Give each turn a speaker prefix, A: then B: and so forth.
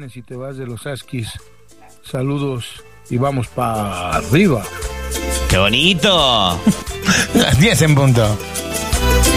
A: vienes y te vas de los Askis. Saludos y vamos para arriba.
B: ¡Qué bonito!
C: 10 en punto.